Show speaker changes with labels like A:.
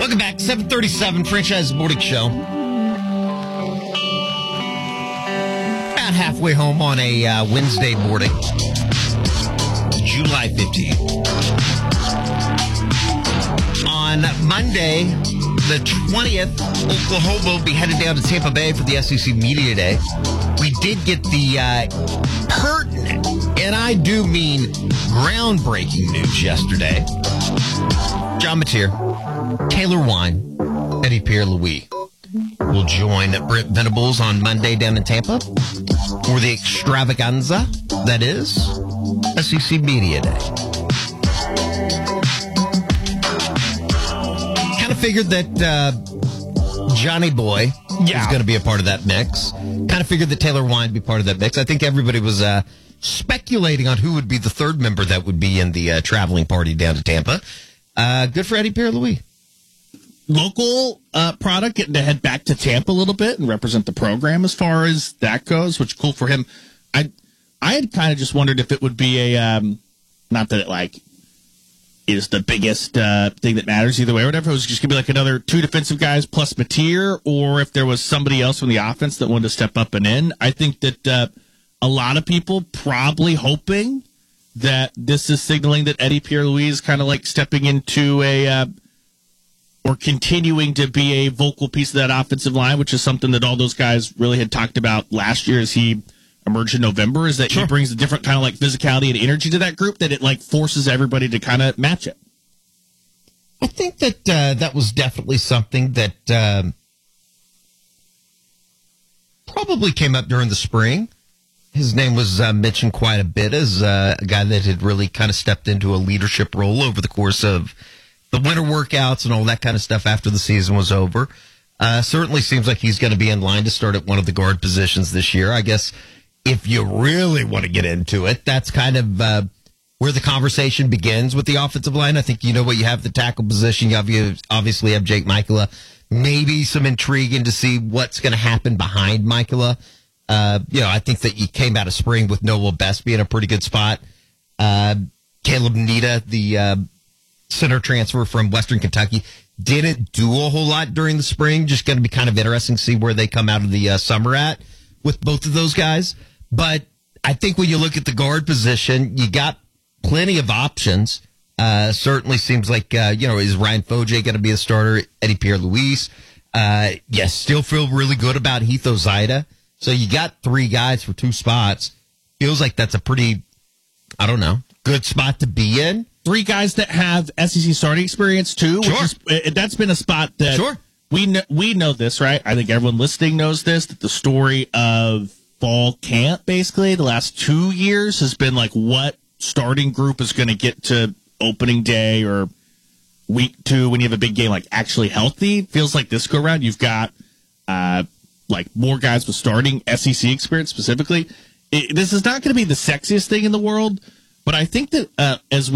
A: Welcome back, 737 Franchise Morning Show. About halfway home on a Wednesday morning, July 15th. On Monday, the 20th, Oklahoma will be headed down to Tampa Bay for the SEC Media Day. We did get the pertinent, and I do mean groundbreaking news yesterday. John Mateer, Taylor Wine, Eddie Pierre-Louis will join Brent Venables on Monday down in Tampa for the extravaganza that is SEC Media Day. Kind of figured that Johnny Boy was going to be a part of that mix. Kind of figured that Taylor Wine would be part of that mix. I think everybody was speculating on who would be the third member that would be in the traveling party down to Tampa. Good for Eddie Pierre-Louis.
B: Local product getting to head back to Tampa a little bit and represent the program as far as that goes, which is cool for him. I had kind of just wondered if it would be a not that it is the biggest thing that matters either way or whatever. It was just gonna be like another two defensive guys plus Mateer, or if there was somebody else from the offense that wanted to step up and in. I think that a lot of people probably hoping that this is signaling that Eddie Pierre-Louis is kind of like stepping into or continuing to be a vocal piece of that offensive line, which is something that all those guys really had talked about last year as he emerged in November, is that he brings a different kind of like physicality and energy to that group that it like forces everybody to kind of match it.
A: I think that that was definitely something that probably came up during the spring. His name was mentioned quite a bit as a guy that had really kind of stepped into a leadership role over the course of the winter workouts and all that kind of stuff after the season was over. Certainly seems like he's going to be in line to start at one of the guard positions this year. I guess if you really want to get into it, that's kind of where the conversation begins with the offensive line. I think you have the tackle position. You obviously have Jake Michaela. Maybe some intriguing to see what's going to happen behind Michaela. I think that you came out of spring with Noah Best being a pretty good spot. Caleb Nita, the center transfer from Western Kentucky, didn't do a whole lot during the spring. Just going to be kind of interesting to see where they come out of the summer at with both of those guys. But I think when you look at the guard position, you got plenty of options. Certainly seems like, is Ryan Foje going to be a starter? Eddie Pierre-Louis. Yes, still feel really good about Heath Ozaida. So you got three guys for two spots. Feels like that's a pretty, good spot to be in.
B: Three guys that have SEC starting experience too. Which that's been a spot that we know this, right? I think everyone listening knows this, that the story of fall camp, basically, the last 2 years has been like what starting group is going to get to opening day or week 2 when you have a big game, like actually healthy. Feels like this go around, you've got more guys with starting SEC experience specifically. This is not going to be the sexiest thing in the world, but I think that as we